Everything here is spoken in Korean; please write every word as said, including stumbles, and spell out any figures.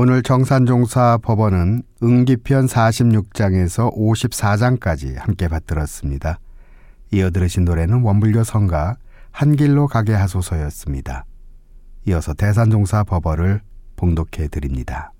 오늘 정산종사 법원은 응기편 사십육 장에서 오십사 장까지 함께 받들었습니다. 이어 들으신 노래는 원불교 성가 한길로 가게 하소서였습니다. 이어서 대산종사 법어를 봉독해 드립니다.